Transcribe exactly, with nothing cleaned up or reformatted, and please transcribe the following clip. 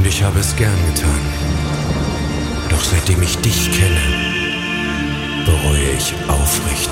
ich habe es gern getan. Doch seitdem ich dich kenne, bereue ich aufrichtig.